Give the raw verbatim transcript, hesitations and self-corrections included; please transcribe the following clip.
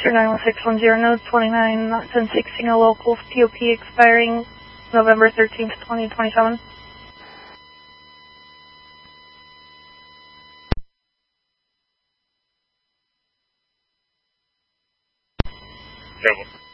two nine one six one zero, node twenty-nine, not ten sixteen, a local P O P expiring November thirteenth, twenty twenty-seven. Thank you.